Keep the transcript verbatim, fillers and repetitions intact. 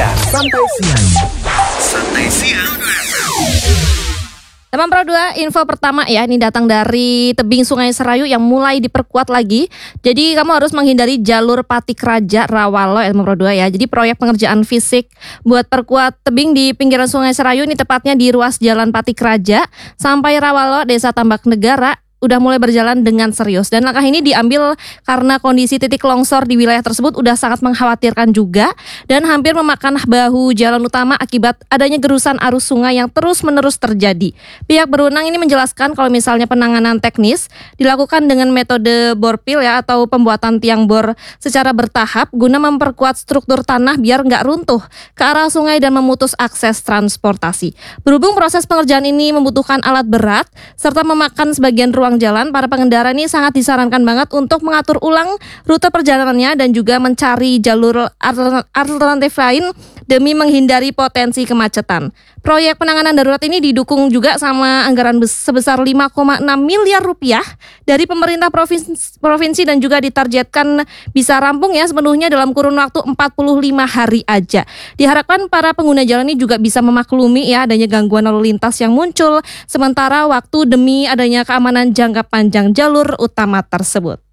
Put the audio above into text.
siang. Santai siang. Santai siang. Teman Pro dua, info pertama ya, ini datang dari tebing Sungai Serayu yang mulai diperkuat lagi. Jadi kamu harus menghindari jalur Patikraja Rawalo ya teman Pro dua ya. Jadi proyek pengerjaan fisik buat perkuat tebing di pinggiran Sungai Serayu ini tepatnya di ruas Jalan Patikraja sampai Rawalo, Desa Tambak Negara, udah mulai berjalan dengan serius. Dan langkah ini diambil karena kondisi titik longsor di wilayah tersebut udah sangat mengkhawatirkan juga dan hampir memakan bahu jalan utama akibat adanya gerusan arus sungai yang terus-menerus terjadi. Pihak berwenang ini menjelaskan kalau misalnya penanganan teknis dilakukan dengan metode borpil ya atau pembuatan tiang bor secara bertahap guna memperkuat struktur tanah biar nggak runtuh ke arah sungai dan memutus akses transportasi. Berhubung proses pengerjaan ini membutuhkan alat berat serta memakan sebagian ruang jalan, para pengendara ini sangat disarankan banget untuk mengatur ulang rute perjalanannya dan juga mencari jalur alternatif lain demi menghindari potensi kemacetan. Proyek penanganan darurat ini didukung juga sama anggaran sebesar lima koma enam miliar rupiah dari pemerintah provinsi, provinsi dan juga ditargetkan bisa rampung ya sepenuhnya dalam kurun waktu empat puluh lima hari aja. Diharapkan para pengguna jalan ini juga bisa memaklumi ya adanya gangguan lalu lintas yang muncul sementara waktu demi adanya keamanan jangka panjang jalur utama tersebut.